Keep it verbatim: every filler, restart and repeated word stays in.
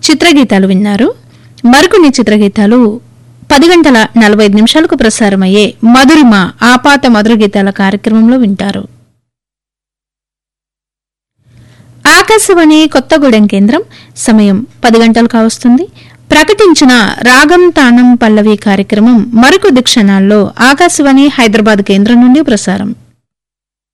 చిత్రగీతాలు విన్నారు. మరికొన్ని చిత్రగీతాలు పది గంటల నలభై ఐదు నిమిషాలకు ప్రసారమయ్యే మధురిమ ఆపాత మధుర గీతాల కార్యక్రమంలో వింటారు. ఆకాశవాణి కొత్తగూడెం కేంద్రం సమయం పది గంటలు కావస్తుంది. ప్రకటించిన రాగం తానం పల్లవి కార్యక్రమం మరికొద్ది క్షణాల్లో ఆకాశవాణి హైదరాబాద్ కేంద్రం నుండి ప్రసారం.